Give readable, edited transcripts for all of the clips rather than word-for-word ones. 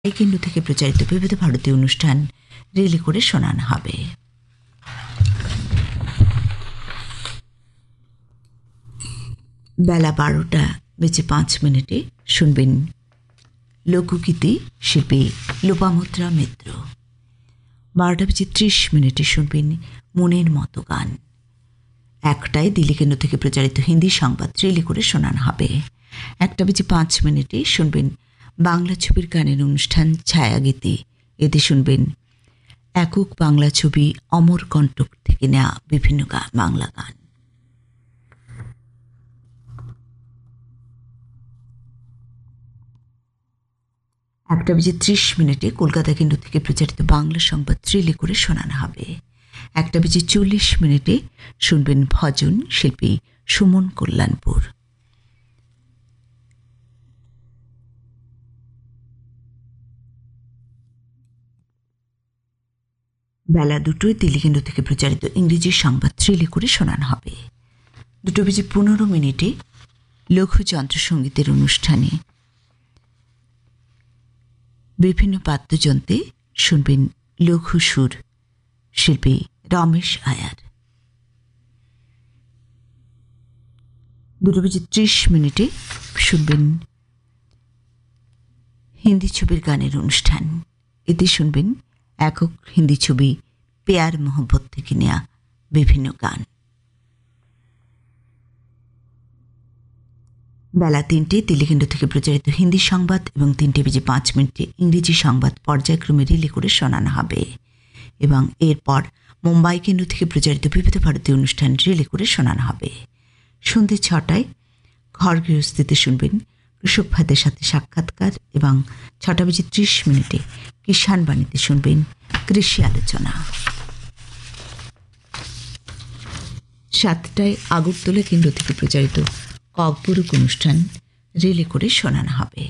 এই কেন্দ্র থেকে প্রচারিত বিবিধ ভারতীয় অনুষ্ঠান রিলে করে শোনানো হবে। বেলা 12:05 শুনবেন লোকগীতি শিল্পী লোপামুদ্রা মিত্র। 12:30 শুনবেন মনের মতো গান। 1টায় দিল্লি কেন্দ্র থেকে প্রচারিত হিন্দি সংবাদ রিলে করে শোনানো হবে। 1:05 শুনবেন বাংলা ছবির গানের অনুষ্ঠান ছায়াগীতি। এতে শুনবেন একক বাংলা ছবি অমর কণ্টক থেকে নেওয়া বিভিন্ন বাংলা গান। 1:30 কলকাতা কেন্দ্র থেকে প্রচারিত বাংলা সংবাদ রিলে করে শোনানো হবে। 1:40 শুনবেন ভজন শিল্পী সুমন কল্যাণপুর। বেলা 2টায় দিল্লি কেন্দ্র থেকে প্রচারিত ইংরেজি সংবাদ রিলে করে শোনানো হবে। 2:15 লঘু যন্ত্রসঙ্গীতের অনুষ্ঠানে বিভিন্ন বাদ্যযন্ত্রে শুনবেন লঘু সুর শিল্পী রমেশ আয়ার। 2:30 শুনবেন হিন্দি ছবির গানের অনুষ্ঠান। এতে শুনবেন একক হিন্দি ছবি পেয়ার মোহব্বত থেকে নেওয়া বিভিন্ন গান। বেলা 3টায় দিল্লি কেন্দ্র থেকে প্রচারিত হিন্দি সংবাদ এবং 3:05 ইংরেজি সংবাদ পর্যায়ক্রমে রিলে করে শোনানো হবে এবং এরপর মুম্বাই কেন্দ্র থেকে প্রচারিত বিবিধ ভারতীয় অনুষ্ঠান রিলে করে শোনানো হবে। সন্ধ্যে 6টায় ঘর গৃহস্থিতে শুনবেন কৃষক ভাইদের সাথে সাক্ষাৎকার এবং 6:30 কিষাণ বাণীতে শুনবেন কৃষি আলোচনা। 7টায় আগরতলা কেন্দ্র থেকে প্রচারিত ককবরক অনুষ্ঠান রিলে করে শোনানো হবে।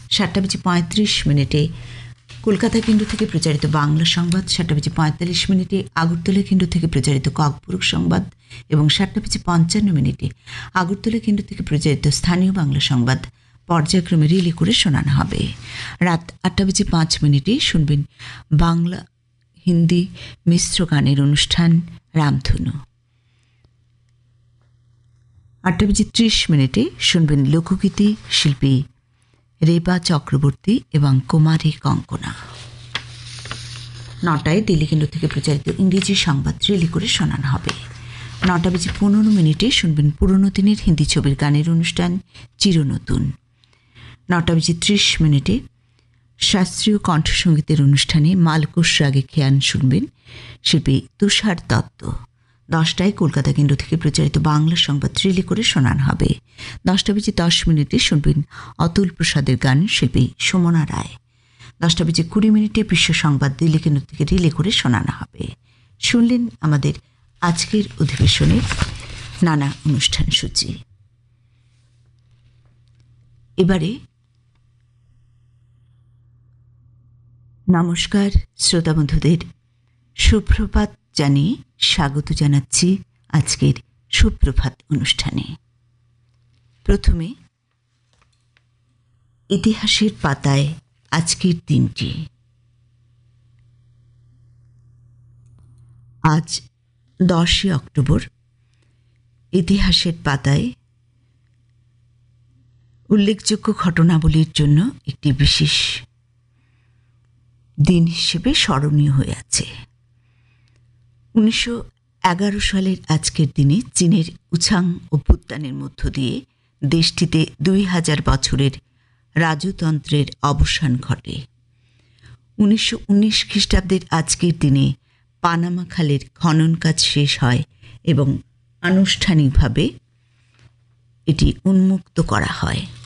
7:35 কলকাতা কেন্দ্র থেকে প্রচারিত বাংলা সংবাদ, 7:45 আগরতলা কেন্দ্র থেকে প্রচারিত ককবরক সংবাদ এবং 7:55 আগরতলা কেন্দ্র থেকে প্রচারিত স্থানীয় বাংলা সংবাদ পর্যায়ক্রমে রিলে করে শোনানো হবে। রাত 8:05 শুনবেন বাংলা হিন্দি মিশ্র গানের অনুষ্ঠান রামধনু। 8:30 শুনবেন লোকগীতি শিল্পী রেবা চক্রবর্তী এবং কুমারী কঙ্কনা। 9টায় দিল্লি কেন্দ্র থেকে প্রচারিত ইংরেজি সংবাদ রিলে করে শোনানো হবে। 9:15 শুনবেন পুরনো দিনের হিন্দি ছবির গানের অনুষ্ঠান চিরনতুন। 9:30 শাস্ত্রীয় কণ্ঠসঙ্গীতের অনুষ্ঠানে মালকোষ রাগে খেয়ান শুনবেন শিল্পী তুষার দত্ত। 10টায় কলকাতা কেন্দ্র থেকে প্রচারিত বাংলা সংবাদ রিলে করে শোনানো হবে। 10:10 শুনবেন অতুল প্রসাদের গান শিল্পী সুমনা রায়। 10:20 বিশ্ব সংবাদ দিল্লি কেন্দ্র থেকে রিলে করে শোনানো হবে। শুনলেন আমাদের আজকের অধিবেশনের নানা অনুষ্ঠান সূচি। এবারে নমস্কার শ্রোতা বন্ধুদের সুপ্রভাত জানিয়ে স্বাগত জানাচ্ছি আজকের সুপ্রভাত অনুষ্ঠানে। প্রথমে ইতিহাসের পাতায় আজকের দিনটি। আজ 10 অক্টোবর। ইতিহাসের পাতায় উল্লেখযোগ্য ঘটনাবলীর জন্য একটি বিশেষ দিন হিসেবে স্মরণীয় হয়ে আছে। 1911 সালের আজকের দিনে চীনের উচাং অভ্যুত্থানের মধ্য দিয়ে দেশটিতে 2000 বছরের রাজতন্ত্রের অবসান ঘটে। 1919 খ্রিস্টাব্দের আজকের দিনে পানামা খালের খনন কাজ শেষ হয় এবং আনুষ্ঠানিকভাবে এটি উন্মুক্ত করা হয়।